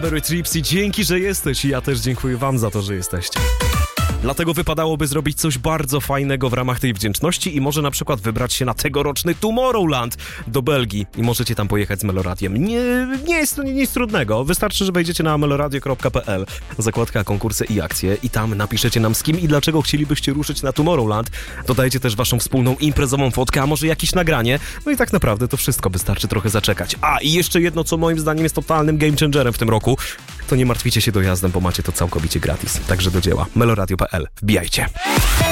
Strawberry Tripsy, dzięki, że jesteś i ja też dziękuję wam za to, że jesteście. Dlatego wypadałoby zrobić coś bardzo fajnego w ramach tej wdzięczności i może na przykład wybrać się na tegoroczny Tomorrowland do Belgii i możecie tam pojechać z Meloradiem. Nie jest to nic trudnego, wystarczy, że wejdziecie na meloradio.pl, zakładka konkursy i akcje i tam napiszecie nam z kim i dlaczego chcielibyście ruszyć na Tomorrowland. Dodajcie też waszą wspólną imprezową fotkę, a może jakieś nagranie. No i tak naprawdę to wszystko, wystarczy trochę zaczekać. A i jeszcze jedno, co moim zdaniem jest totalnym game changerem w tym roku, to nie martwicie się dojazdem, bo macie to całkowicie gratis. Także do dzieła. meloradio.pl. Wbijajcie.